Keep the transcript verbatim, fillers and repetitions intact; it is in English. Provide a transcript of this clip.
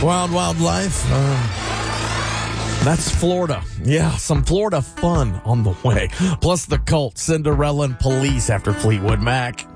Wild, wild life. Uh, that's Florida. Yeah, some Florida fun on the way. Plus the cult, Cinderella, and Police after Fleetwood Mac.